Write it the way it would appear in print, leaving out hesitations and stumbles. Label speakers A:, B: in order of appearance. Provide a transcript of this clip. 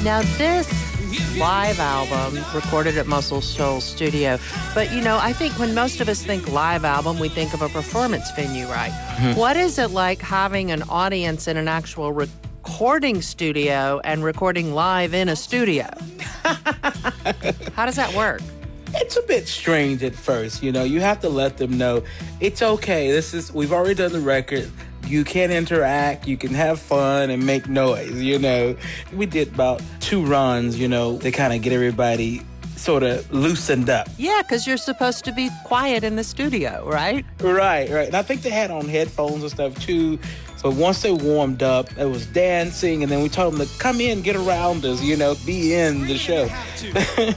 A: Now, this live album recorded at Muscle Shoals Studio. But, I think when most of us think live album, we think of a performance venue, right? Mm-hmm. What is it like having an audience in an actual recording studio and recording live in a studio? How does that work?
B: It's a bit strange at first, You have to let them know it's okay. We've already done the record. You can interact, you can have fun and make noise, We did about 2 runs, to kind of get everybody sort of loosened up.
A: Yeah, because you're supposed to be quiet in the studio, right?
B: Right. And I think they had on headphones and stuff, too. So once they warmed up, it was dancing, and then we told them to come in, get around us, be in the show.